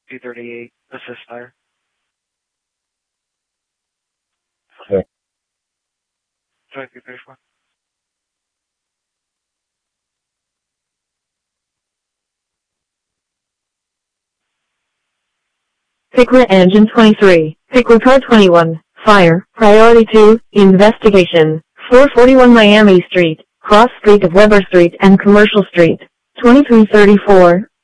238, assist fire. Okay. 2334. Pickler Engine 23, Pickler Car 21, Fire, Priority 2, Investigation, 441 Miami Street, Cross Street of Weber Street and Commercial Street, 2334,